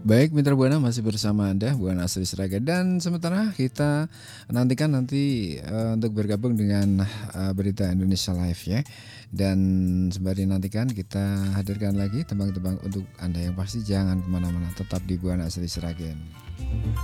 Baik, Mitra Buana masih bersama Anda, Buana Asri Seraga dan sementara kita nantikan untuk bergabung dengan berita Indonesia Live ya. Dan sembari nantikan kita hadirkan lagi tembang-tembang untuk Anda yang pasti jangan kemana-mana, tetap di Buana Asri Seragen.